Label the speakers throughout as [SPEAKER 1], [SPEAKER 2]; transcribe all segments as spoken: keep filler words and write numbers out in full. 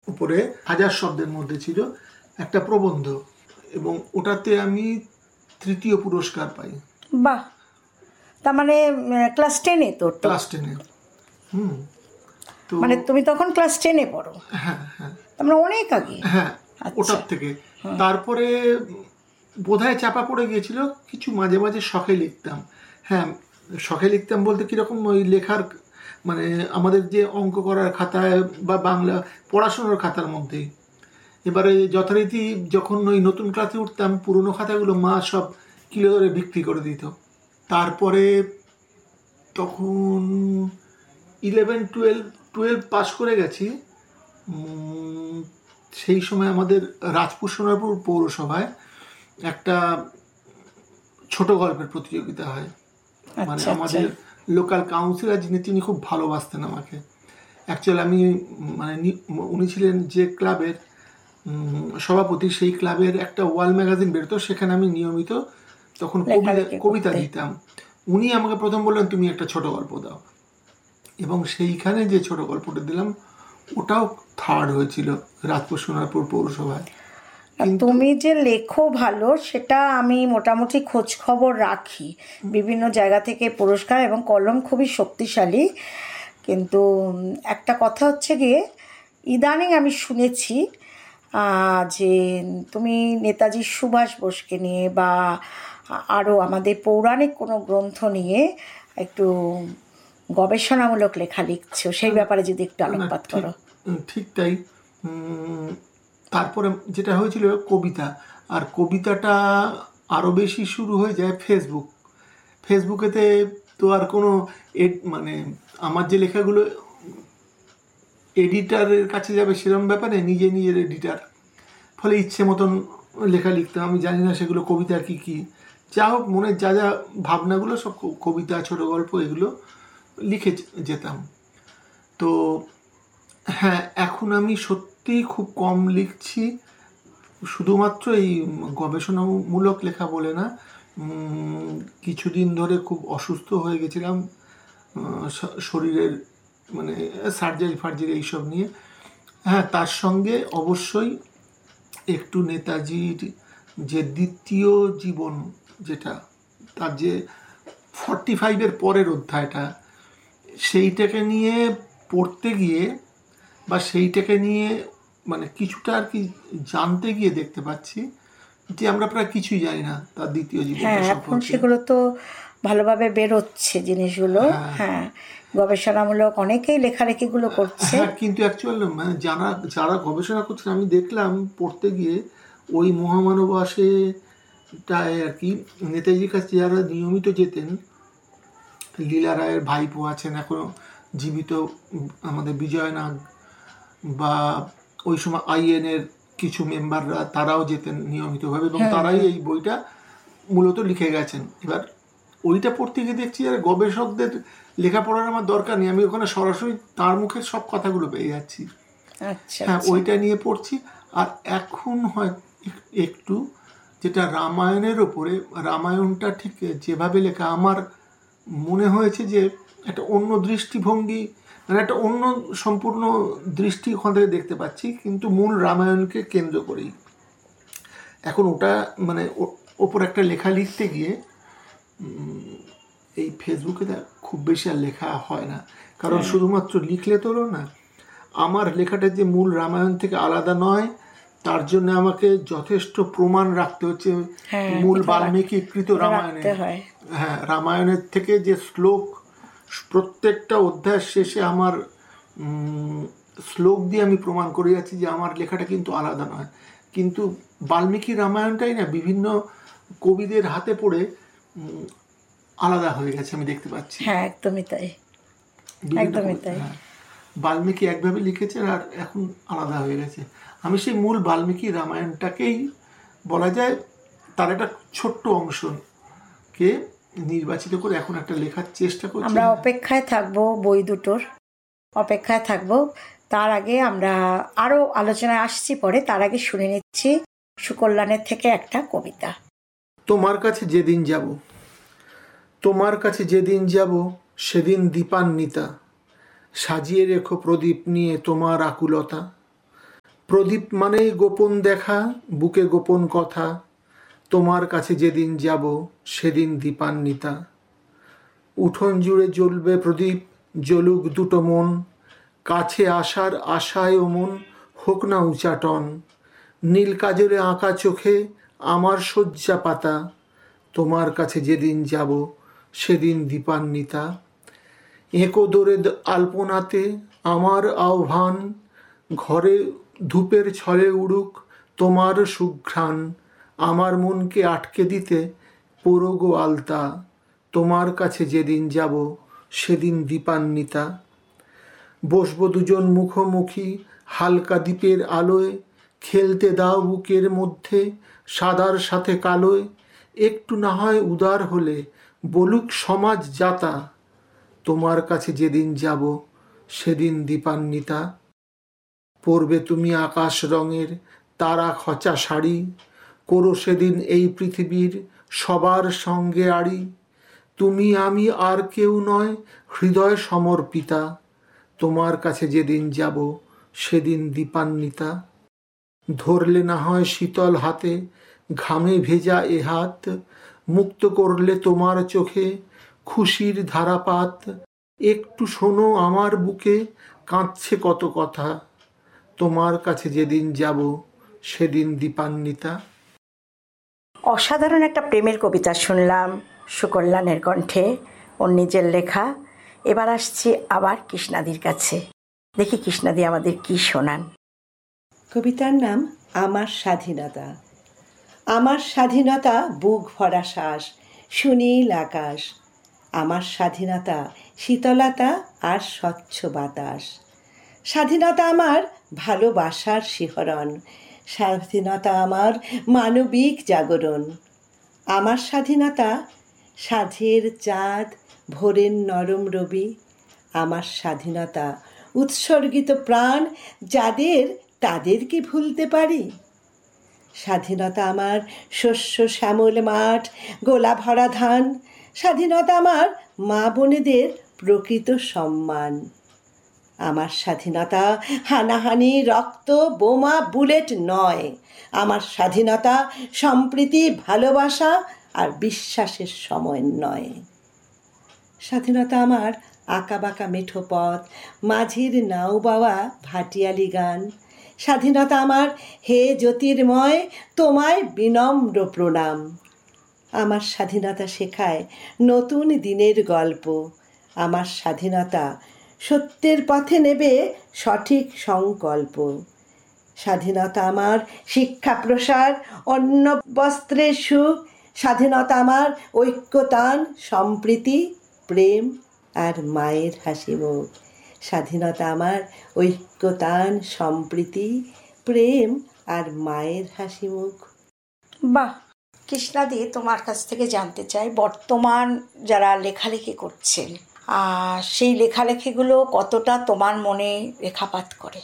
[SPEAKER 1] উপরে হাজার শব্দের মধ্যে ছিল একটা প্রবন্ধ, এবং ওটাতে আমি তৃতীয় পুরস্কার পাই।
[SPEAKER 2] বাহ, তার মানে ক্লাস টেনে? তো
[SPEAKER 1] ক্লাস টেনে। হুম তো
[SPEAKER 2] মানে তুমি তখন ক্লাস টেনে পড়ো?
[SPEAKER 1] হ্যাঁ হ্যাঁ
[SPEAKER 2] আমরা অনেক আগে।
[SPEAKER 1] হ্যাঁ, ওটার থেকে তারপরে বোধহয় চাপা পড়ে গিয়েছিল কিছু, মাঝে মাঝে শখে লিখতাম। হ্যাঁ, শখে লিখতাম বলতে কীরকম, ওই লেখার মানে আমাদের যে অঙ্ক করার খাতায় বা বাংলা পড়াশোনার খাতার মধ্যেই। এবারে যথারীতি যখন ওই নতুন ক্লাসে উঠতাম, পুরনো খাতাগুলো মা সব কিলো ধরে বিক্রি করে দিত। তারপরে তখন ইলেভেন টুয়েলভ টুয়েলভ পাস করে গেছি। সেই সময় আমাদের রাজপুর সোনারপুর পৌরসভায় একটা ছোট গল্পের প্রতিযোগিতা হয়। মানে আমাদের লোকাল কাউন্সিলর যিনি, তিনি খুব ভালোবাসতেন আমাকে। অ্যাকচুয়ালি আমি মানে উনি ছিলেন যে ক্লাবের সভাপতি, সেই ক্লাবের একটা ওয়াল ম্যাগাজিন বেরোতো, সেখানে আমি নিয়মিত তখন কবিতা কবিতা দিতাম। উনি আমাকে প্রথম বললেন তুমি একটা ছোট গল্প দাও, এবং সেইখানে যে ছোট গল্পটা দিলাম ওটাও থার্ড হয়েছিল রাজপুর সোনারপুর পৌরসভায়।
[SPEAKER 2] তুমি যে লেখো ভালো সেটা আমি মোটামুটি খোঁজ খবর রাখি, বিভিন্ন জায়গা থেকে পুরস্কার, এবং কলম খুবই শক্তিশালী। কিন্তু একটা কথা হচ্ছে গিয়ে, ইদানিং আমি শুনেছি যে তুমি নেতাজি সুভাষ বোসকে নিয়ে বা আরও আমাদের পৌরাণিক কোনো গ্রন্থ নিয়ে একটু গবেষণামূলক লেখা লিখছো, সেই ব্যাপারে যদি একটু আলোকপাত করো।
[SPEAKER 1] ঠিক তাই। তারপরে যেটা হয়েছিল কবিতা, আর কবিতাটা আরও বেশি শুরু হয়ে যায় ফেসবুক। ফেসবুকেতে তো আর কোনো মানে আমার যে লেখাগুলো এডিটারের কাছে যাবে সেরকম ব্যাপারে, নিজে নিজের এডিটার, ফলে ইচ্ছে মতন লেখা লিখতাম। আমি জানি না সেগুলো কবিতা কি কি, যা হোক মনের যা যা ভাবনাগুলো সব কবিতা, ছোট গল্প, এগুলো লিখে যেতাম। তো হ্যাঁ, এখন আমি সত্যিই খুব কম লিখছি, শুধুমাত্র এই গবেষণামূলক লেখা বলে না। কিছুদিন ধরে খুব অসুস্থ হয়ে গেছিলাম, শরীরের মানে সার্জারি ফার্জারি এইসব নিয়ে। হ্যাঁ, তার সঙ্গে অবশ্যই একটু নেতাজির যে দ্বিতীয় জীবন, যেটা তার যে ফর্টি ফাইভের পরের অধ্যায়টা, সেইটাকে নিয়ে পড়তে গিয়ে বা সেইটাকে নিয়ে মানে কিছুটা আর কি জানতে গিয়ে দেখতে পাচ্ছি যে আমরা প্রায় কিছুই জানি না তার দ্বিতীয় জীবনটা সম্পর্কে।
[SPEAKER 2] এখন সেগুলো তো ভালোভাবে বেরোচ্ছে জিনিসগুলো। হ্যাঁ, গবেষণামূলক অনেকেই লেখালেখিগুলো করছে।
[SPEAKER 1] হ্যাঁ, কিন্তু অ্যাকচুয়ালি মানে যারা যারা গবেষণা করছেন, আমি দেখলাম পড়তে গিয়ে ওই মহামানবাসেটায় আর কি নেতাজির কাছে যারা নিয়মিত যেতেন, লীলা রায়ের ভাইপো আছেন এখনো জীবিত, আমাদের বিজয় নাগ, বা ওই সময় আইএনের কিছু মেম্বাররা, তারাও যেতেন নিয়মিতভাবে, এবং তারাই এই বইটা মূলত লিখে গেছেন। এবার ওইটা পড়তে গিয়ে দেখছি আর গবেষকদের লেখাপড়ার আমার দরকার নেই, আমি ওখানে সরাসরি তার মুখের সব কথাগুলো পেয়ে যাচ্ছি। হ্যাঁ, ওইটা নিয়ে পড়ছি। আর এখন হয় একটু যেটা রামায়ণের ওপরে, রামায়ণটা ঠিক যেভাবে লেখা আমার মনে হয়েছে যে একটা অন্য দৃষ্টিভঙ্গি, মানে একটা অন্য সম্পূর্ণ দৃষ্টি ওখান থেকে দেখতে পাচ্ছি, কিন্তু মূল রামায়ণকে কেন্দ্র করেই। এখন ওটা মানে ওপর একটা লেখা লিখতে গিয়ে এই ফেসবুকে খুব বেশি আর লেখা হয় না, কারণ শুধুমাত্র লিখলে তো হলো না, আমার লেখাটা যে মূল রামায়ণ থেকে আলাদা নয়, তার জন্য আমাকে যথেষ্ট প্রমাণ রাখতে হচ্ছে মূল বাল্মীকিকৃত রামায়ণে। হ্যাঁ, রামায়ণের থেকে যে শ্লোক, প্রত্যেকটা অধ্যায়ের শেষে আমার শ্লোক দিয়ে আমি প্রমাণ করে যাচ্ছি যে আমার লেখাটা কিন্তু আলাদা নয়। কিন্তু বাল্মীকি রামায়ণটাই না বিভিন্ন কবিদের হাতে পড়ে আলাদা হয়ে গেছে, আমি দেখতে পাচ্ছি।
[SPEAKER 2] হ্যাঁ, একদমই তাই, একদমই তাই।
[SPEAKER 1] বাল্মীকি একভাবে লিখেছেন আর এখন আলাদা হয়ে গেছে। আমি সেই মূল বাল্মীকি রামায়ণটাকেই বলা যায় তার একটা ছোট্ট অংশকে নির্বাচিত করে এখন একটা লেখার চেষ্টা করছি।
[SPEAKER 2] আমরা অপেক্ষায় থাকবো, বই দুটোর অপেক্ষায় থাকবো। তার আগে আমরা আরও আলোচনায় আসছি পরে, তার আগে শুনে নিচ্ছি সুকল্যাণের থেকে একটা কবিতা।
[SPEAKER 1] তোমার কাছে যেদিন যাব, তোমার কাছে যেদিন যাব, সেদিন দীপান্বিতা সাজিয়ে রেখো প্রদীপ নিয়ে তোমার আকুলতা। প্রদীপ মানেই গোপন দেখা, বুকে গোপন কথা, তোমার কাছে যেদিন যাব সেদিন দীপান্বিতা। উঠোন জুড়ে জ্বলবে প্রদীপ, জ্বলুক দুটো মন, কাছে আসার আশায় ও মন হোক না উচাটন। নীল কাজলে আঁকা চোখে আমার শয্যা পাতা, তোমার কাছে যেদিন যাব সেদিন দীপান্বিতা। এঁকো দোরে আলপনাতে আমার আহ্বান, ঘরে ধূপের ছলে উড়ুক তোমার সুঘ্রাণ। আমার মনকে আটকে দিতে পোড়োগো আলতা, তোমার কাছে যেদিন যাব সেদিন দীপান্বিতা। বসবো দুজন মুখোমুখি হালকা দ্বীপের আলোয়, খেলতে দাও বুকের মধ্যে সাদার সাথে কালোয়। একটু না হয় উদার হলে বলুক সমাজ যাতা, তোমার কাছে যেদিন যাব সেদিন দীপান্বিতা। পরবে তুমি আকাশ রঙের তারা খচা শাড়ি, করো সেদিন এই পৃথিবীর সবার সঙ্গে আড়ি। তুমি আমি আর কেউ নয় হৃদয় সমর্পিতা, তোমার কাছে যেদিন যাব সেদিন দীপান্বিতা। ধরলে না হয় শীতল হাতে ঘামে ভেজা এ হাত, মুক্ত করলে তোমার চোখে খুশির ধারাপাত। একটু শোনো আমার বুকে কাঁদছে কত কথা, তোমার কাছে যেদিন যাব সেদিন দীপান্বিতা।
[SPEAKER 2] অসাধারণ একটা প্রেমের কবিতা শুনলাম সুকল্যাণের কণ্ঠে, ওর নিজের লেখা। এবার আসছি আবার কৃষ্ণাদির কাছে, দেখি কৃষ্ণাদি আমাদের কি শোনান।
[SPEAKER 3] কবিতার নাম আমার স্বাধীনতা। আমার স্বাধীনতা বুক ভরা শ্বাস, সুনীল আকাশ। আমার স্বাধীনতা শীতলতা আর স্বচ্ছ বাতাস। স্বাধীনতা আমার ভালোবাসার শিহরণ, স্বাধীনতা আমার মানবিক জাগরণ। আমার স্বাধীনতা সাঁঝের চাঁদ, ভোরের নরম রবি। আমার স্বাধীনতা উৎসর্গিত প্রাণ যাদের, তাদের কি ভুলতে পারি? স্বাধীনতা আমার শস্য শ্যামল মাঠ, গোলা ভরা ধান। স্বাধীনতা আমার মা বোনেদের প্রকৃত সম্মান। আমার স্বাধীনতা হানাহানি রক্ত বোমা বুলেট নয়। আমার স্বাধীনতা সম্প্রীতি ভালোবাসা আর বিশ্বাসের সমন্বয়। স্বাধীনতা আমার আঁকাবাঁকা মেঠো পথ, মাঝির নাও বাওয়া ভাটিয়ালি গান। স্বাধীনতা আমার হে জ্যোতির্ময় তোমায় বিনম্র প্রণাম। আমার স্বাধীনতা শেখায় নতুন দিনের গল্প। আমার স্বাধীনতা সত্যের পথে নেবে সঠিক সংকল্প। স্বাধীনতা আমার শিক্ষা প্রসার, অন্ন বস্ত্রের সুখ। স্বাধীনতা আমার ঐক্যতান সম্প্রীতি প্রেম আর মায়ের হাসি মুখ। স্বাধীনতা আমার ঐক্যতান সম্প্রীতি প্রেম আর মায়ের হাসি মুখ।
[SPEAKER 2] বাহ! কৃষ্ণাদি, তোমার কাছ থেকে জানতে চাই, বর্তমান যারা লেখালেখি করছেন আর সেই লেখালেখিগুলো কতটা তোমার মনে রেখাপাত করে?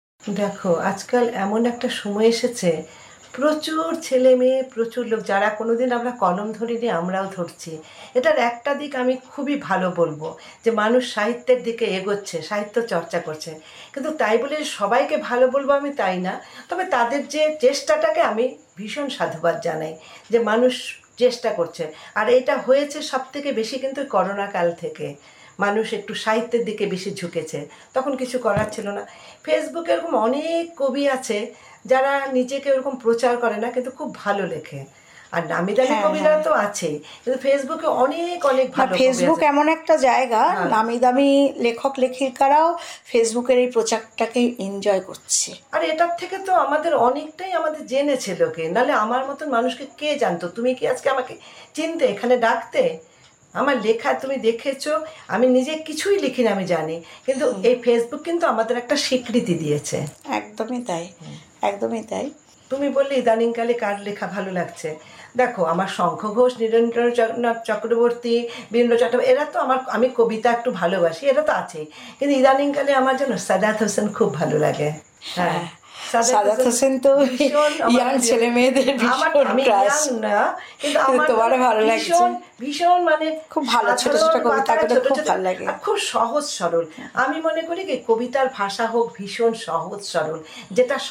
[SPEAKER 3] দেখো, আজকাল এমন একটা সময় এসেছে, প্রচুর ছেলে মেয়ে, প্রচুর লোক, যারা কোনোদিন আমরা কলম ধরিনি আমরাও ধরছি। এটার একটা দিক আমি খুবই ভালো বলবো, যে মানুষ সাহিত্যের দিকে এগোচ্ছে, সাহিত্য চর্চা করছে। কিন্তু তাই বলে সবাইকে ভালো বলবো আমি তাই না, তবে তাদের যে চেষ্টাটাকে আমি ভীষণ সাধুবাদ জানাই, যে মানুষ চেষ্টা করছে। আর এটা হয়েছে সব থেকে বেশি কিন্তু করোনা কাল থেকে মানুষ একটু সাহিত্যের দিকে বেশি ঝুঁকেছে, তখন কিছু করার ছিল না। ফেসবুকে এরকম অনেক কবি আছে যারা নিজেকে ওরকম প্রচার করে না, কিন্তু খুব ভালো লেখে। আর নামি দামি কবিরা তো আছে, কিন্তু ফেসবুকে অনেক অনেক ভালো।
[SPEAKER 2] ফেসবুক এমন একটা জায়গা, নামি দামি লেখক লেখিকারাও ফেসবুকের এই প্রচারটাকে এনজয় করছে।
[SPEAKER 3] আর এটার থেকে তো আমাদের অনেকটাই আমাদের জেনেছে লোকে, নাহলে আমার মতন মানুষকে কে জানতো? তুমি কি আজকে আমাকে চিনতে, এখানে ডাকতে? আমার লেখা তুমি দেখেছো, আমি নিজে কিছুই লিখিনি আমি জানি, কিন্তু এই ফেসবুক কিন্তু আমাদের একটা স্বীকৃতি দিয়েছে।
[SPEAKER 2] একদমই তাই, একদমই তাই।
[SPEAKER 3] তুমি বললে ইদানিংকালে কার লেখা ভালো লাগছে। দেখো, আমার শঙ্খ ঘোষ, নীরেন্দ্রনাথ চক্রবর্তী, বীরেন্দ্র চট্টোপাধ্যায়, এরা তো আমার, আমি কবিতা একটু ভালোবাসি, এরা তো আছেই। কিন্তু ইদানিংকালে আমার যেন সাদাত হোসেন খুব ভালো লাগে। হ্যাঁ,
[SPEAKER 2] সাদাত হোসেন তো ইয়াং ছেলে মেয়েদের ভীষণ ক্রাশ, কিন্তু তোমার ভালো লাগছে।
[SPEAKER 3] ভীষণ মানে
[SPEAKER 2] খুব ভালো, ছোট ছোট কবিতাগুলো খুব ভালো লাগে,
[SPEAKER 3] খুব সহজ সরল। আমি মনে করি কি কবিতার ভাষা হোক ভীষণ সহজ সরল, যেটা